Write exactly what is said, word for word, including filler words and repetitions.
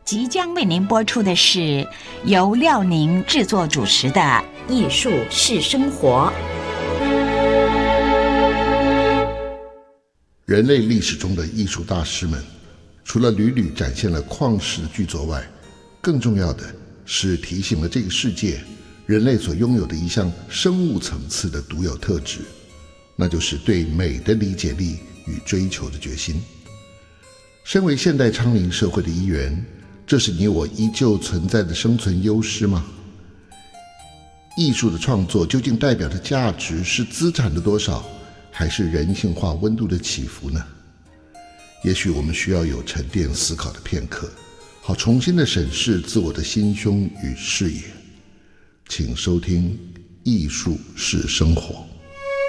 即将为您播出的是由廖宁制作主持的《艺术是生活》。 人类历史中的艺术大师们，除了屡屡展现了旷世的巨作外，更重要的是提醒了这个世界人类所拥有的一项生物层次的独有特质，那就是对美的理解力与追求的决心。身为现代昌明社会的一员，这是你我依旧存在的生存优势吗？艺术的创作究竟代表的价值是资产的多少，还是人性化温度的起伏呢？也许我们需要有沉淀思考的片刻，好重新的审视自我的心胸与视野。请收听《艺术是生活》。